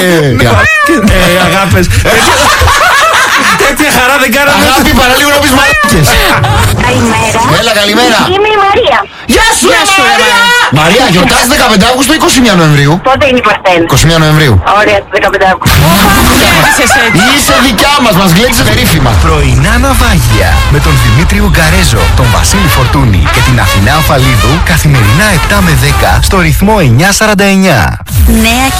Αγάπες. Τέτοια χαρά δεν κάναμε. Αγάπη, παραλίγο να πεις μαλάκες. Καλημέρα. Έλα, καλημέρα. Είμαι η Μαρία. Γεια σου, Μαρία. Μαρία, γιορτάζει 15 Αύγουστο ή 21 Νοεμβρίου? Πότε είναι η Παρθένη? 21 Νοεμβρίου. Ωραία, στις 15 Αυγούστου. Είσαι δικιά μας γλέντισε περίφημα. Πρωινά ναυάγια με τον Δημήτριο Γκαρέζο, τον Βασίλη Φορτούνη και την Αθηνά Αφαλίδου καθημερινά 7 με 10 στο ρυθμό 949. Νέα